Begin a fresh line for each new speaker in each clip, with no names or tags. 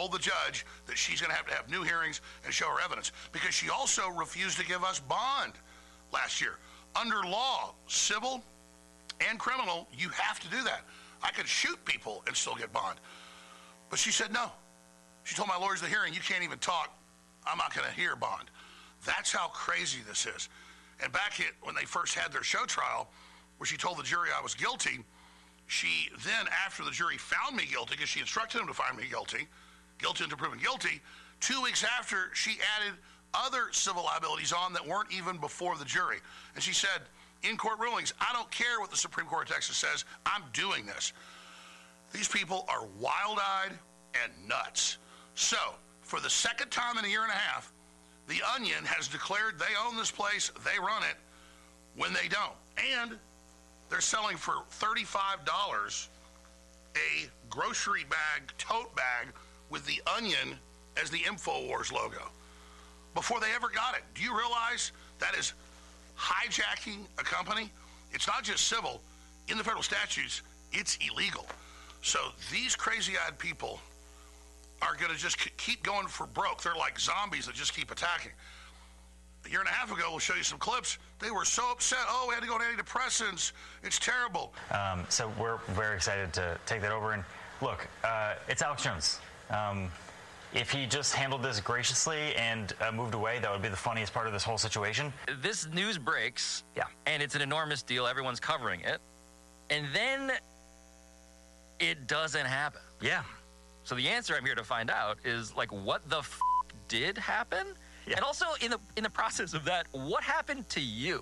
told the judge that she's going to have new hearings and show her evidence, because she also refused to give us bond last year. Under law, civil and criminal, you have to do that. I could shoot people and still get bond. But she said no. She told my lawyers at the hearing, you can't even talk. I'm not going to hear bond. That's how crazy this is. And back when they first had their show trial, where she told the jury I was guilty, she then, after the jury found me guilty, because she instructed them to find me guilty until proven guilty, 2 weeks after, she added other civil liabilities on that weren't even before the jury. And she said, in court rulings, I don't care what the Supreme Court of Texas says, I'm doing this. These people are wild-eyed and nuts. So, for the second time in a year and a half, The Onion has declared they own this place, they run it, when they don't. And they're selling for $35 a grocery bag, tote bag, with The Onion as the InfoWars logo, before they ever got it. Do you realize that is hijacking a company? It's not just civil. In the federal statutes, it's illegal. So these crazy-eyed people are going to just keep going for broke. They're like zombies that just keep attacking. A year and a half ago, we'll show you some clips. They were so upset. Oh, we had to go on antidepressants. It's terrible.
So we're very excited to take that over. And look, it's Alex Jones. If he just handled this graciously and moved away, that would be the funniest part of this whole situation.
This news breaks, and it's an enormous deal. Everyone's covering it. And then it doesn't happen.
Yeah.
So the answer I'm here to find out is, like, what the did happen? Yeah. And also, in the process of that, what happened to you?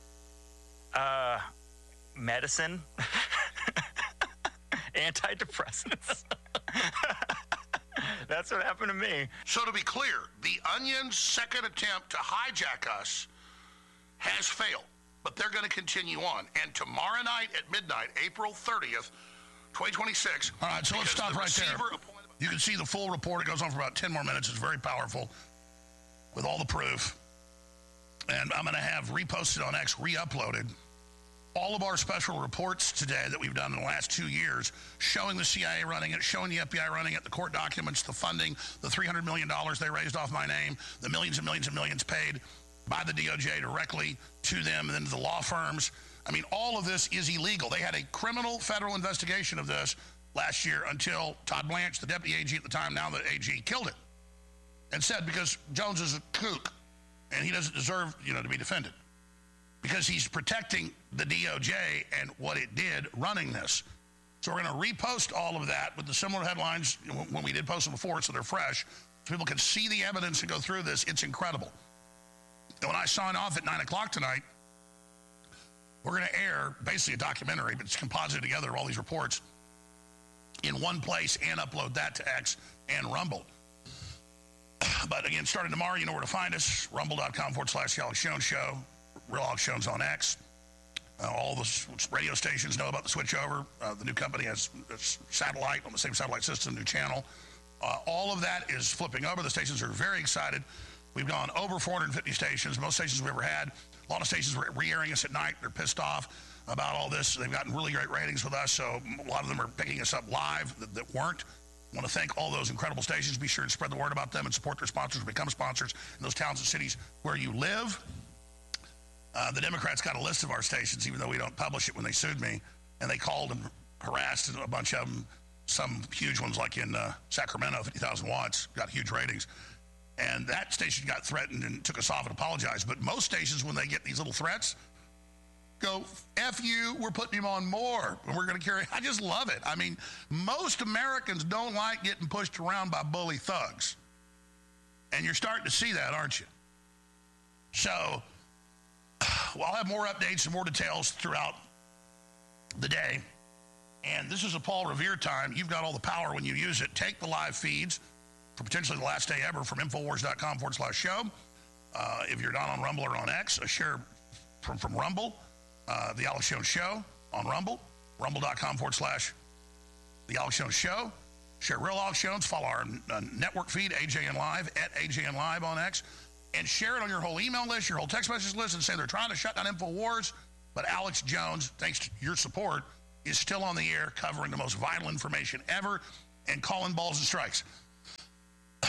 Medicine. Antidepressants. That's what happened to me.
So to be clear, The Onion's second attempt to hijack us has failed, but they're going to continue on. And tomorrow night at midnight, April 30th, 2026. All right, so let's stop right there. You can see the full report. It goes on for about 10 more minutes. It's very powerful with all the proof. And I'm going to have reposted on X, re-uploaded, all of our special reports today that we've done in the last 2 years, showing the CIA running it, showing the FBI running it, the court documents, the funding, the $300 million they raised off my name, the millions and millions and millions paid by the DOJ directly to them and then to the law firms. I mean, all of this is illegal. They had a criminal federal investigation of this last year until Todd Blanche, the deputy AG at the time, now the AG, killed it and said, because Jones is a kook and he doesn't deserve, to be defended, because he's protecting the DOJ and what it did running this. So we're going to repost all of that with the similar headlines when we did post them before, so they're fresh, so people can see the evidence and go through this. It's incredible. And when I sign off at 9 o'clock tonight, we're going to air basically a documentary, but it's composited together of all these reports in one place and upload that to X and Rumble. But again, starting tomorrow, you know where to find us. Rumble.com/The Alex Jones Show. Real Alex Jones on X. All the radio stations know about the switchover. The new company has satellite on the same satellite system, new channel. All of that is flipping over. The stations are very excited. We've gone over 450 stations, most stations we've ever had. A lot of stations were re-airing us at night. They're pissed off about all this. They've gotten really great ratings with us, so a lot of them are picking us up live that weren't. I want to thank all those incredible stations. Be sure to spread the word about them and support their sponsors, become sponsors in those towns and cities where you live. The Democrats got a list of our stations, even though we don't publish it, when they sued me, and they called and harassed a bunch of them. Some huge ones, like in Sacramento, 50,000 watts, got huge ratings. And that station got threatened and took us off and apologized. But most stations, when they get these little threats, go, F you, we're putting him on more, and we're going to carry. I just love it. I mean, most Americans don't like getting pushed around by bully thugs. And you're starting to see that, aren't you? So, well, I'll have more updates and more details throughout the day. And this is a Paul Revere time. You've got all the power when you use it. Take the live feeds for potentially the last day ever from Infowars.com/show. If you're not on Rumble or on X, a share from Rumble, The Alex Jones Show on Rumble, Rumble.com/The Alex Jones Show. Share Real Alex Jones. Follow our network feed, AJN Live, at AJN Live on X. And share it on your whole email list, your whole text message list, and say they're trying to shut down InfoWars. But Alex Jones, thanks to your support, is still on the air covering the most vital information ever and calling balls and strikes.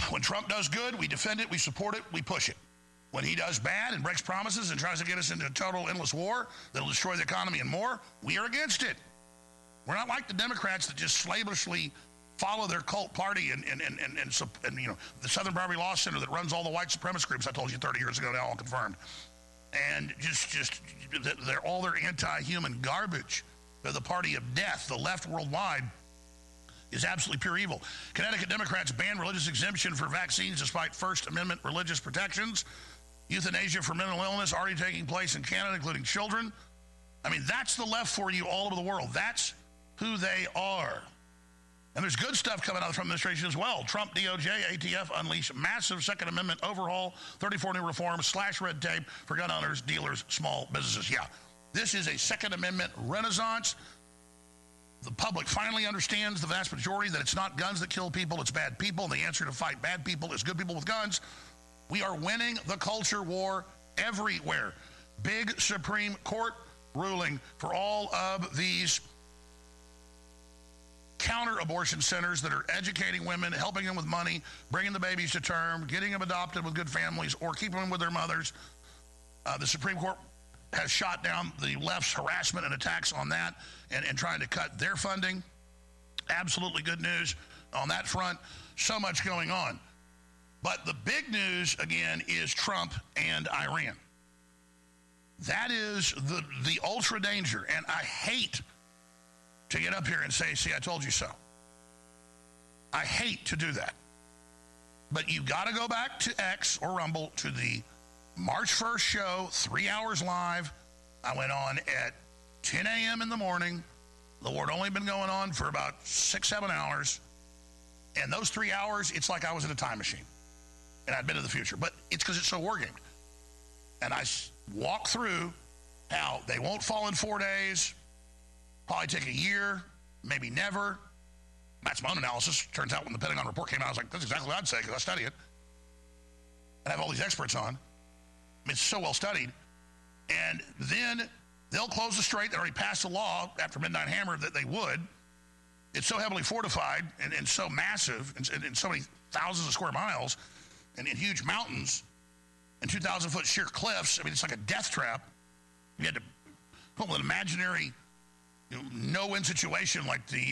When Trump does good, we defend it, we support it, we push it. When he does bad and breaks promises and tries to get us into a total endless war that'll destroy the economy and more, we are against it. We're not like the Democrats that just slavishly follow their cult party and you know, the Southern Poverty Law Center that runs all the white supremacist groups I told you 30 years ago, now all confirmed. And they're all their anti-human garbage. They're the party of death. The left worldwide is absolutely pure evil. Connecticut Democrats ban religious exemption for vaccines despite First Amendment religious protections. Euthanasia for mental illness already taking place in Canada, including children. I mean, that's the left for you all over the world. That's who they are. And there's good stuff coming out from the administration as well. Trump, DOJ, ATF unleash massive Second Amendment overhaul, 34 new reforms, slash red tape for gun owners, dealers, small businesses. Yeah, this is a Second Amendment renaissance. The public finally understands, the vast majority, that it's not guns that kill people, it's bad people. And the answer to fight bad people is good people with guns. We are winning the culture war everywhere. Big Supreme Court ruling for all of these counter-abortion centers that are educating women, helping them with money, bringing the babies to term, getting them adopted with good families, or keeping them with their mothers. The Supreme Court has shot down the left's harassment and attacks on that and trying to cut their funding. Absolutely good news on that front. So much going on. But the big news, again, is Trump and Iran. That is the ultra danger. And I hate to get up here and say, see, I told you so. I hate to do that. But you got to go back to X or Rumble to the March 1st show, 3 hours live. I went on at 10 a.m. in the morning. The war had only been going on for about 6-7 hours. And those 3 hours, it's like I was in a time machine. And I'd been to the future. But it's because it's so war-gamed. And I walk through how they won't fall in 4 days, probably take a year, maybe never. That's my own analysis. Turns out when the Pentagon report came out, I was like, that's exactly what I'd say because I study it. And I have all these experts on. I mean, it's so well studied. And then they'll close the strait. They already passed a law after Midnight Hammer that they would. It's so heavily fortified and so massive and so many thousands of square miles and in huge mountains and 2,000-foot sheer cliffs. I mean, it's like a death trap. You had to put with an imaginary no-win situation like the,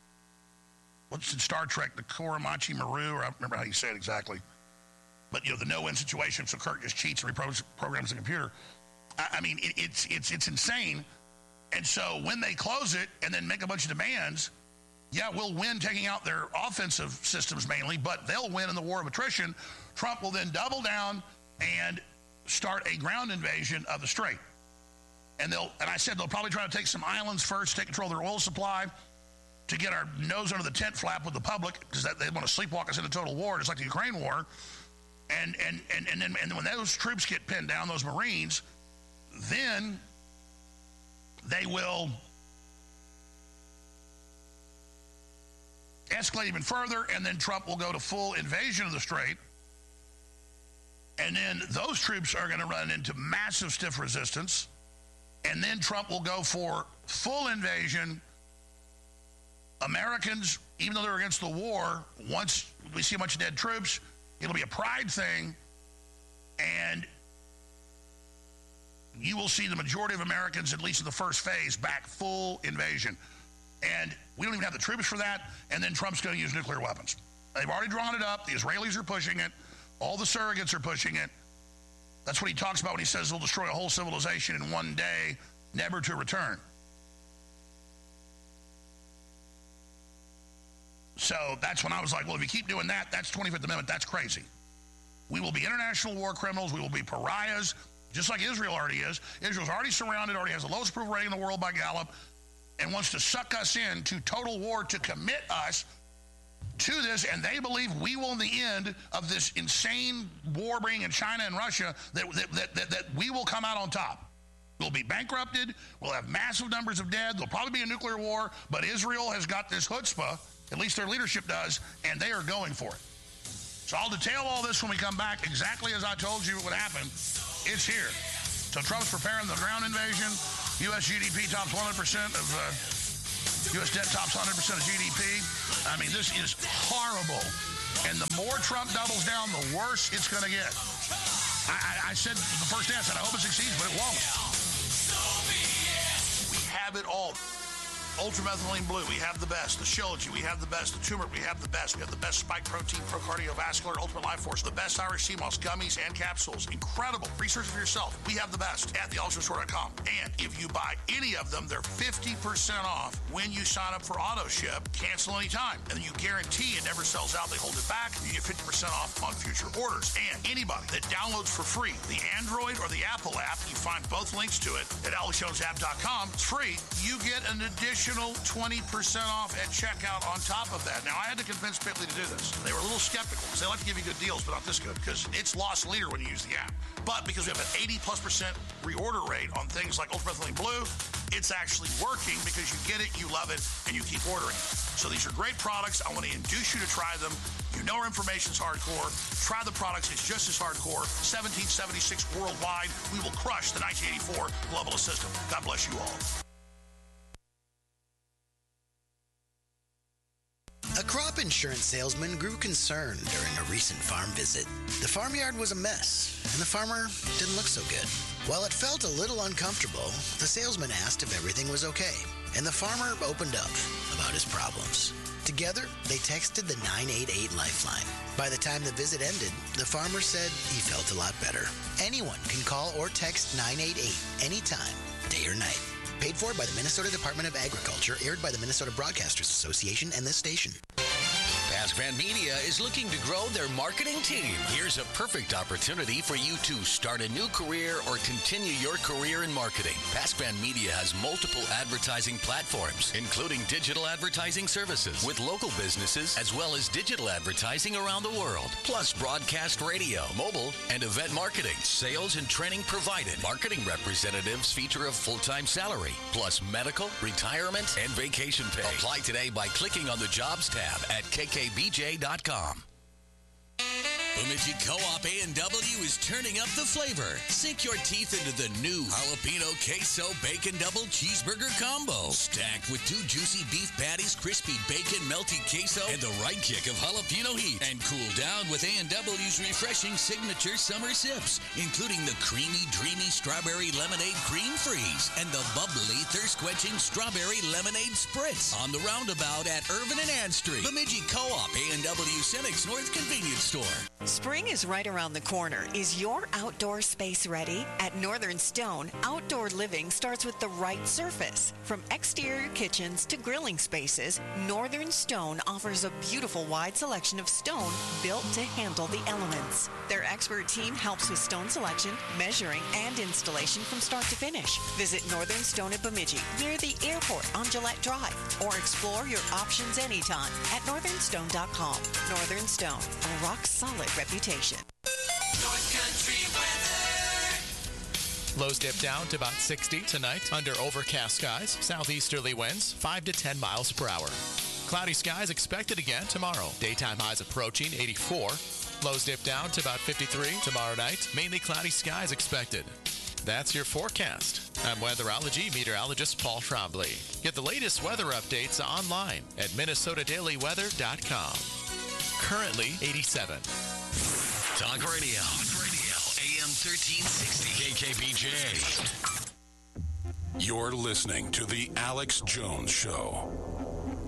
what's in Star Trek, the Kuramachi Maru, or I don't remember how you say it exactly. But, the no-win situation, so Kirk just cheats and reprograms the computer. I mean, it's insane. And so when they close it and then make a bunch of demands, yeah, we'll win taking out their offensive systems mainly, but they'll win in the war of attrition. Trump will then double down and start a ground invasion of the strait. And I said they'll probably try to take some islands first, take control of their oil supply to get our nose under the tent flap with the public because they want to sleepwalk us into total war, just like the Ukraine war. And then when those troops get pinned down, those Marines, then they will escalate even further, and then Trump will go to full invasion of the strait. And then those troops are going to run into massive stiff resistance. And then Trump will go for full invasion. Americans, even though they're against the war, once we see a bunch of dead troops, it'll be a pride thing. And you will see the majority of Americans, at least in the first phase, back full invasion. And we don't even have the troops for that. And then Trump's going to use nuclear weapons. They've already drawn it up. The Israelis are pushing it. All the surrogates are pushing it. That's what he talks about when he says they'll destroy a whole civilization in one day, never to return. So that's when I was like, well, if you keep doing that, that's 25th Amendment. That's crazy. We will be international war criminals. We will be pariahs, just like Israel already is. Israel's already surrounded, already has the lowest approval rating in the world by Gallup, and wants to suck us into total war to commit us to this, and they believe we will, in the end of this insane war bringing in China and Russia, that we will come out on top. We'll be bankrupted. We'll have massive numbers of dead. There'll probably be a nuclear war, but Israel has got this chutzpah, at least their leadership does, and they are going for it. So I'll detail all this when we come back, exactly as I told you it would happen. It's here. So Trump's preparing the ground invasion. U.S. GDP tops 100% of U.S. debt tops 100% of GDP. I mean, this is horrible. And the more Trump doubles down, the worse it's going to get. I said the first day, I said, I hope it succeeds, but it won't. We have it all. Ultramethylene Blue, we have the best. The Shilajit, we have the best. The turmeric, we have the best. We have the best spike protein, pro-cardiovascular, ultimate life force. The best Irish sea moss gummies and capsules. Incredible. Research for yourself. We have the best at theultramastore.com. And if you buy any of them, they're 50% off when you sign up for auto ship. Cancel anytime. And then you guarantee it never sells out. They hold it back. You get 50% off on future orders. And anybody that downloads for free the Android or the Apple app, you find both links to it at AlexJonesApp.com. It's free. You get an additional 20% off at checkout on top of that. Now, I had to convince Pitley to do this. They were a little skeptical because they like to give you good deals, but not this good because it's lost leader when you use the app. But because we have an 80+% reorder rate on things like Ultramethylene Blue, it's actually working because you get it, you love it, and you keep ordering it. So these are great products. I want to induce you to try them. You know our information's hardcore. Try the products. It's just as hardcore. 1776 worldwide. We will crush the 1984 globalist system. God bless you all.
A crop insurance salesman grew concerned during a recent farm visit. The farmyard was a mess, and the farmer didn't look so good. While it felt a little uncomfortable, the salesman asked if everything was okay, and the farmer opened up about his problems. Together, they texted the 988 Lifeline. By the time the visit ended, the farmer said he felt a lot better. Anyone can call or text 988 anytime, day or night. Paid for by the Minnesota Department of Agriculture, aired by the Minnesota Broadcasters Association and this station.
Pasquan Media is looking to grow their marketing team. Here's a perfect opportunity for you to start a new career or continue your career in marketing. Pasquan Media has multiple advertising platforms, including digital advertising services with local businesses, as well as digital advertising around the world, plus broadcast radio, mobile, and event marketing. Sales and training provided. Marketing representatives feature a full-time salary, plus medical, retirement, and vacation pay. Apply today by clicking on the Jobs tab at kkbj.com. Bemidji Co-op A&W is turning up the flavor. Sink your teeth into the new jalapeno queso bacon double cheeseburger combo. Stacked with 2 juicy beef patties, crispy bacon, melty queso, and the right kick of jalapeno heat. And cool down with A&W's refreshing signature summer sips, including the creamy, dreamy strawberry lemonade cream freeze and the bubbly, thirst-quenching strawberry lemonade spritz on the roundabout at Irvin and Ann Street. Bemidji Co-op A&W Senex North Convenience Store.
Spring is right around the corner. Is your outdoor space ready? At Northern Stone, outdoor living starts with the right surface. From exterior kitchens to grilling spaces, Northern Stone offers a beautiful wide selection of stone built to handle the elements. Their expert team helps with stone selection, measuring, and installation from start to finish. Visit Northern Stone at Bemidji, near the airport on Gillette Drive, or explore your options anytime at northernstone.com. Northern Stone, a rock-solid reputation.
North Country weather. Lows dip down to about 60 tonight under overcast skies. Southeasterly winds 5 to 10 miles per hour. Cloudy skies expected again tomorrow. Daytime highs approaching 84. Lows dip down to about 53 tomorrow night. Mainly cloudy skies expected. That's your forecast. I'm weatherology meteorologist Paul Trombley. Get the latest weather updates online at minnesotadailyweather.com. Currently 87.
Talk Radio. AM 1360. KKBJ.
You're listening to The Alex Jones Show.